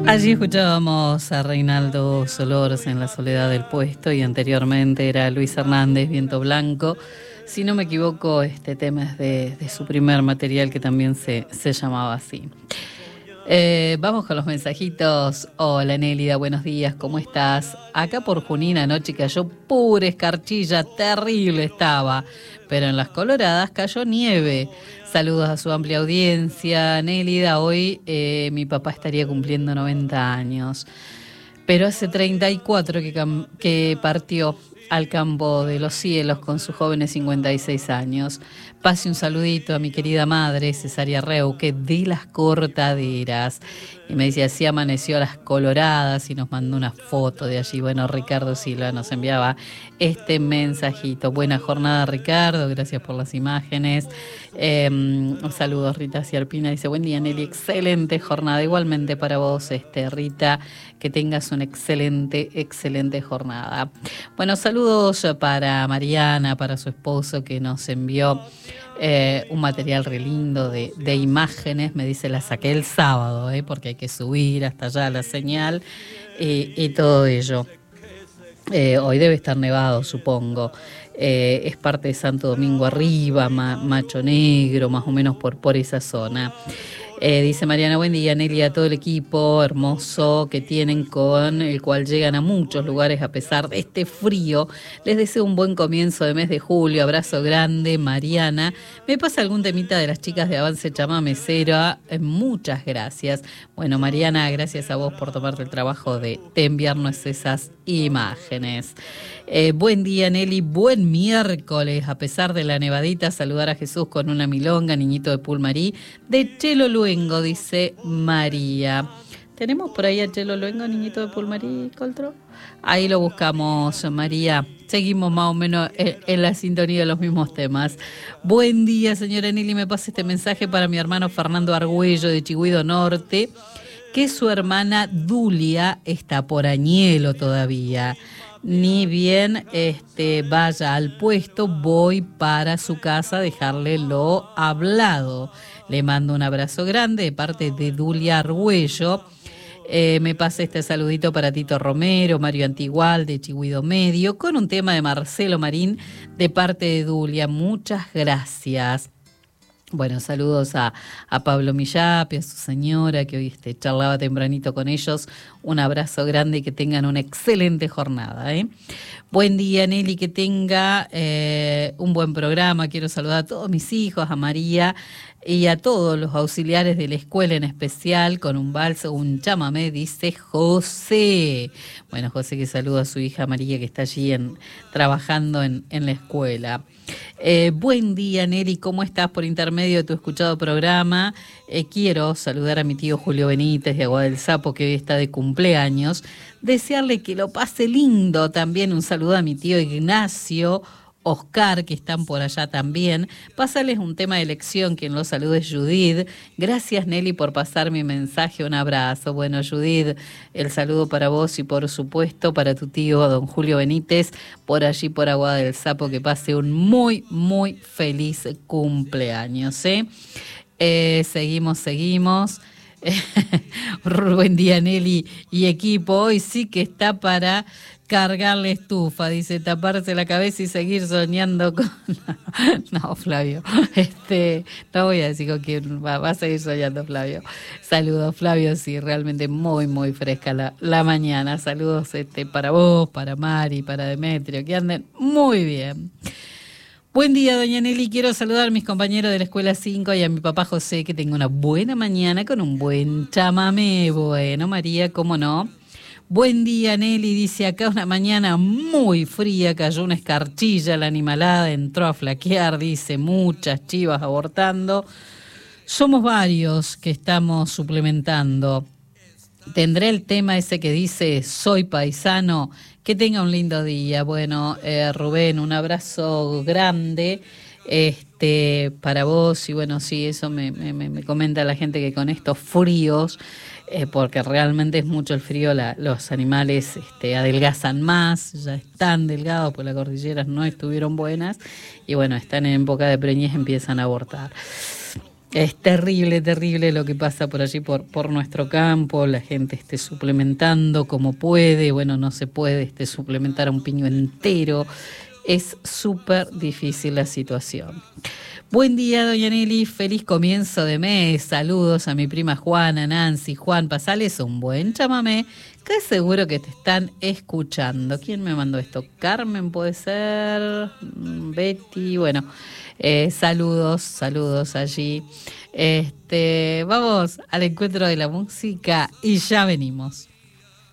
Allí escuchábamos a Reinaldo Solors en La Soledad del Puesto y anteriormente era Luis Hernández, Viento Blanco. Si no me equivoco, este tema es de su primer material que también se llamaba así. Vamos con los mensajitos. Hola Nélida, buenos días, ¿cómo estás? Acá por Junín anoche cayó pura escarchilla, terrible estaba, pero en las Coloradas cayó nieve. Saludos a su amplia audiencia. Nélida, hoy mi papá estaría cumpliendo 90 años, pero hace 34 que partió al campo de los cielos con sus jóvenes 56 años. Pase un saludito a mi querida madre, Cesaria Reuque, de Las Cortaderas. Y me dice, así amaneció a Las Coloradas y nos mandó una foto de allí. Bueno, Ricardo Silva nos enviaba este mensajito. Buena jornada, Ricardo, gracias por las imágenes. Saludos, Rita Ciarpina, dice, buen día, Nelly, excelente jornada. Igualmente para vos, Rita, que tengas una excelente jornada. Bueno, saludos para Mariana, para su esposo, que nos envió un material re lindo de imágenes. Me dice, la saqué el sábado, porque hay que subir hasta allá la señal y todo ello. Hoy debe estar nevado, supongo. Es parte de Santo Domingo arriba, Macho Negro, más o menos por esa zona. Dice Mariana, buen día, Nelly, a todo el equipo hermoso que tienen, con el cual llegan a muchos lugares a pesar de este frío. Les deseo un buen comienzo de mes de julio. Abrazo grande, Mariana. Me pasa algún temita de las chicas de Avance Chamame Cera. Muchas gracias. Bueno, Mariana, gracias a vos por tomarte el trabajo de enviarnos esas imágenes. Buen día, Nelly, buen miércoles. A pesar de la nevadita, saludar a Jesús con una milonga, niñito de Pulmarí, de Chelo Luengo, dice María. ¿Tenemos por ahí a Chelo Luengo, niñito de Pulmarí, Coltro? Ahí lo buscamos, María. Seguimos más o menos en la sintonía de los mismos temas. Buen día, señora Nelly, me pasa este mensaje para mi hermano Fernando Argüello de Chigüido Norte, que su hermana Dulia está por Añelo todavía. Ni bien vaya al puesto, voy para su casa a dejarle lo hablado. Le mando un abrazo grande de parte de Dulia Argüello. Me pasa este saludito para Tito Romero, Mario Antigual de Chigüido Medio, con un tema de Marcelo Marín de parte de Dulia. Muchas gracias. Bueno, saludos a Pablo Millapi, a su señora, que hoy charlaba tempranito con ellos. Un abrazo grande y que tengan una excelente jornada. Buen día, Nelly, que tenga un buen programa. Quiero saludar a todos mis hijos, a María y a todos los auxiliares de la escuela, en especial con un vals o un chamamé, dice José. Bueno, José, que saluda a su hija María, que está allí trabajando en la escuela. Buen día, Nelly, ¿cómo estás? Por intermedio de tu escuchado programa, quiero saludar a mi tío Julio Benítez de Agua del Sapo, que hoy está de cumpleaños, desearle que lo pase lindo. También un saludo a mi tío Ignacio, Oscar, que están por allá también. Pásales un tema de elección, quien los salude es Judith. Gracias, Nelly, por pasar mi mensaje, un abrazo. Bueno, Judith, el saludo para vos y por supuesto para tu tío, don Julio Benítez, por allí por Agua del Sapo, que pase un muy, muy feliz cumpleaños. Seguimos. Buen día, Nelly y equipo. Hoy sí que está para cargarle estufa, dice, taparse la cabeza y seguir soñando con... No, Flavio, no voy a decir con quién va a seguir soñando, Flavio. Saludos, Flavio, sí, realmente muy, muy fresca la mañana. Saludos para vos, para Mari, para Demetrio, que anden muy bien. Buen día, doña Nelly. Quiero saludar a mis compañeros de la Escuela 5 y a mi papá José, que tenga una buena mañana con un buen chamamé. Bueno, María, ¿cómo no? Buen día, Nelly. Dice, acá una mañana muy fría, cayó una escarchilla, la animalada entró a flaquear, dice, muchas chivas abortando. Somos varios que estamos suplementando. Tendré el tema ese que dice, soy paisano. Que tenga un lindo día. Bueno, Rubén, un abrazo grande para vos. Y bueno, sí, eso me comenta la gente, que con estos fríos, porque realmente es mucho el frío, los animales adelgazan más, ya están delgados, pues las cordilleras no estuvieron buenas, y bueno, están en época de preñez, empiezan a abortar. Es terrible, terrible lo que pasa por allí, por nuestro campo. La gente suplementando como puede. Bueno, no se puede suplementar a un piño entero. Es súper difícil la situación. Buen día, doña Nelly. Feliz comienzo de mes. Saludos a mi prima Juana, Nancy. Juan, pasales un buen chamamé, que seguro que te están escuchando. ¿Quién me mandó esto? Carmen, puede ser. Betty, bueno. Saludos allí. Vamos al encuentro de la música y ya venimos.